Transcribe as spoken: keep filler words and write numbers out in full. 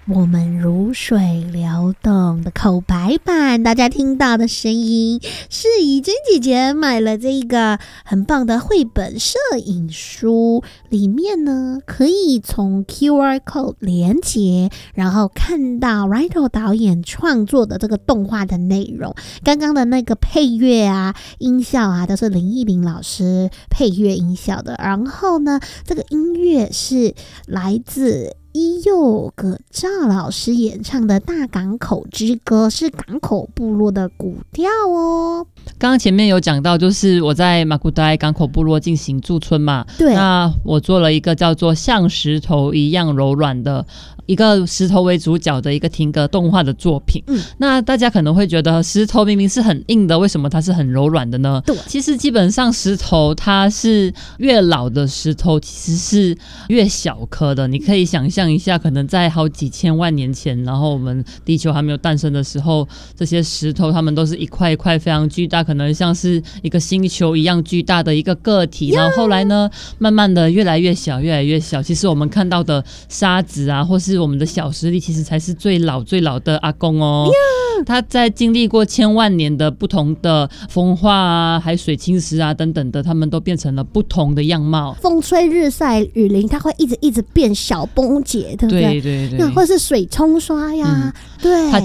我们如水流动的口白版，大家听到的声音是怡珍姐姐买了这个很棒的绘本摄影书，里面呢可以从 Q R code 连结，然后看到 Rito 导演创作的这个动画的内容。刚刚的那个配乐啊、音效啊，都是林忆玲老师配乐音效的。然后呢，这个音乐是来自伊佑葛兆老师演唱的《大港口之歌》，是港口部落的古调哦。 刚刚前面有讲到，就是我在马古代港口部落进行驻村嘛， 对， 那我做了一个叫做像石头一样柔软的一个石头为主角的一个停格动画的作品。嗯，那大家可能会觉得石头明明是很硬的，为什么它是很柔软的呢？对，其实基本上石头它是越老的石头其实是越小颗的。你可以想象一下，可能在好几千万年前，然后我们地球还没有诞生的时候，这些石头它们都是一块一块非常巨大，可能像是一个星球一样巨大的一个个体。然后后来呢，慢慢的越来越小越来越小，其实我们看到的沙子啊，或是我们的小石粒，其实才是最老最老的阿公哦。他在经历过千万年的不同的风化啊、海水侵蚀啊等等的，他们都变成了不同的样貌。 风吹日晒雨淋，它会一直一直变小崩解，对不对？ 对对对， 或是水冲刷呀，嗯、对。